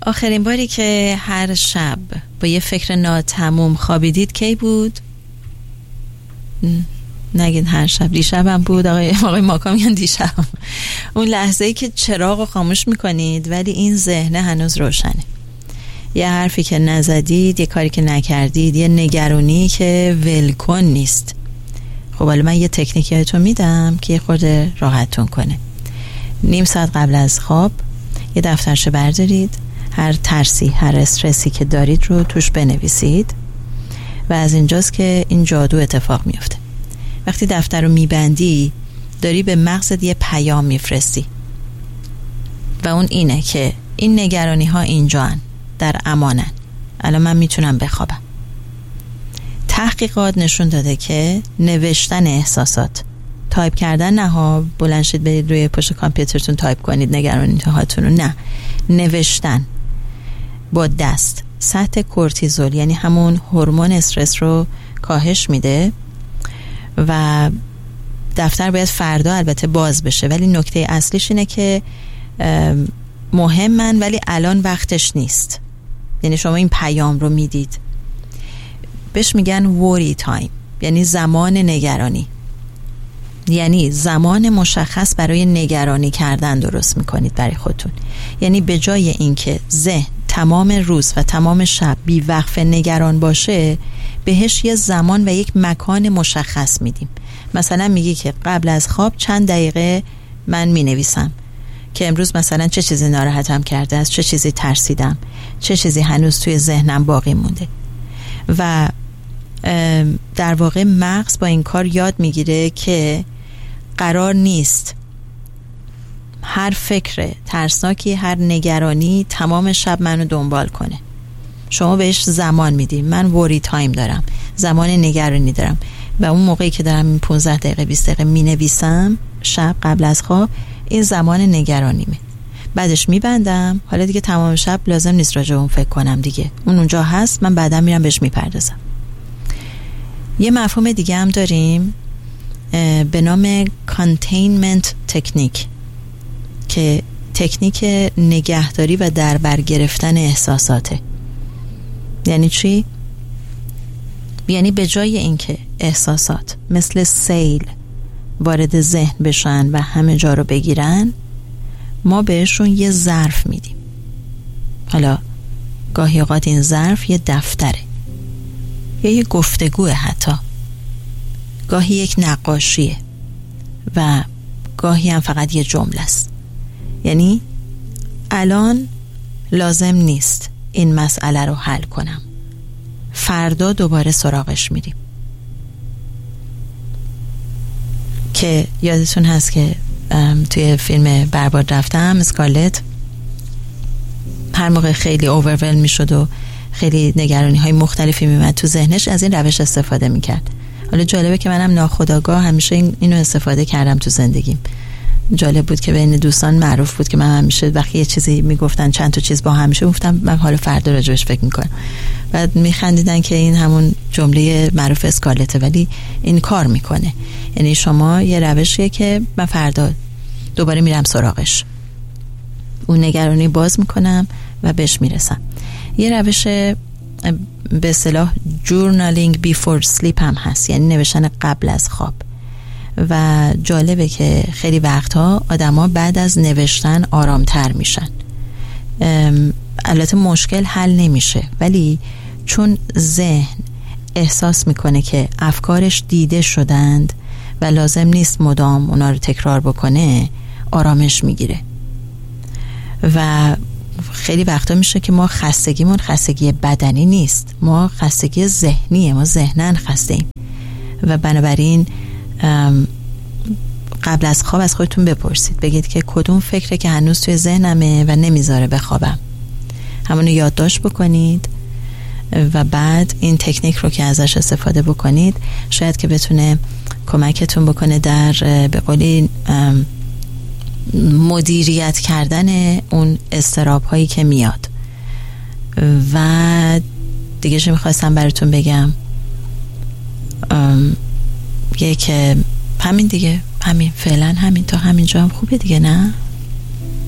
آخرین باری که هر شب با یه فکر ناتموم خوابیدید کی بود؟ نگید هر شب، دیشبم بود. آقای ماکا میگن دیشب. اون لحظه ای که چراغ رو خاموش میکنید ولی این ذهن هنوز روشنه، یه حرفی که نزدید، یه کاری که نکردید، یه نگرانی که ولکن نیست. خب حالا من یه تکنیکی هایتون میدم که یه خورده راحتتون کنه. نیم ساعت قبل از خواب یه دفترچه بردارید، هر ترسی، هر استرسی که دارید رو توش بنویسید و از اینجاست که این جادو اتفاق میفته. وقتی دفتر رو میبندی داری به مغزت یه پیام میفرستی و اون اینه که این نگرانی ها اینجا هن، در امانن، الان من میتونم بخوابم. تحقیقات نشون داده که نوشتن احساسات، تایپ کردن نه ها، بلند شید برید روی پشت کامپیوترتون تایپ کنید نگرانی هاتون رو، نه، نوشتن با دست سطح کورتیزول یعنی همون هورمون استرس رو کاهش میده و دفتر باید فردا البته باز بشه، ولی نکته اصلیش اینه که مهمن ولی الان وقتش نیست. یعنی شما این پیام رو میدید، بهش میگن وری تایم، یعنی زمان نگرانی، یعنی زمان مشخص برای نگرانی کردن درست میکنید برای خودتون. یعنی به جای اینکه ذهن تمام روز و تمام شب بی وقفه نگران باشه، بهش یه زمان و یک مکان مشخص میدیم. مثلا میگی که قبل از خواب چند دقیقه من مینویسم که امروز مثلا چه چیزی ناراحتم کرده است، چه چیزی ترسیدم، چه چیزی هنوز توی ذهنم باقی مونده. و در واقع مغز با این کار یاد میگیره که قرار نیست هر فکر ترسناکی، هر نگرانی تمام شب منو دنبال کنه. شما بهش زمان میدیم. من وری تایم دارم، زمان نگرانی دارم و اون موقعی که دارم این 15 دقیقه 20 دقیقه مینویسم شب قبل از خواب، این زمان نگرانیمه. بعدش میبندم، حالا دیگه تمام شب لازم نیست راجع به اون فکر کنم دیگه، اون اونجا هست، من بعدا میرم بهش میپردازم. یه مفهوم دیگه هم داریم به نام containment تکنیک که تکنیک نگهداری و در بر گرفتن احساساته. یعنی چی؟ یعنی به جای اینکه احساسات مثل سیل وارد ذهن بشن و همه جا رو بگیرن، ما بهشون یه ظرف میدیم. حالا گاهی اوقات این ظرف یه دفتره یا یه گفتگوه، حتی گاهی یک نقاشیه و گاهی هم فقط یه جمله است. یعنی الان لازم نیست این مسئله رو حل کنم، فردا دوباره سراغش میریم. که یادتون هست که توی فیلم برباد رفتم اسکارلت هر موقع خیلی اوورول میشد و خیلی نگرانی های مختلفی میمد تو ذهنش، از این روش استفاده میکرد. حالا جالبه که منم ناخودآگاه همیشه اینو استفاده کردم تو زندگیم. جالب بود که بین دوستان معروف بود که من همیشه وقتی یه چیزی میگفتن، چند تا چیز با همیشه گفتم من حالا فردا راجبش فکر میکنم، بعد میخندیدن که این همون جمله معروف اسکارلته، ولی این کار میکنه. یعنی شما یه روشیه که من فردا دوباره میرم سراغش، اون نگرانی باز میکنم و بهش میرسم. یه روش به اصطلاح journaling before sleep هم هست، یعنی نوشتن قبل از خواب. و جالبه که خیلی وقتها آدما بعد از نوشتن آرامتر میشن. البته مشکل حل نمیشه، ولی چون ذهن احساس میکنه که افکارش دیده شدند و لازم نیست مدام اونا رو تکرار بکنه، آرامش میگیره. و خیلی وقتا میشه که ما خستگیمون خستگی بدنی نیست، ما خستگی ذهنیه، ما ذهنن خسته ایم. و بنابراین قبل از خواب از خودتون بپرسید، بگید که کدوم فکره که هنوز توی ذهنمه و نمیذاره بخوابم، همونو یادداشت بکنید و بعد این تکنیک رو که ازش استفاده بکنید شاید که بتونه کمکتون بکنه در به قولی مدیریت کردن اون اضطراب هایی که میاد. و دیگه چه میخواستم براتون بگم، که همین دیگه، همین فعلا همین تا همینجا هم خوبه دیگه، نه؟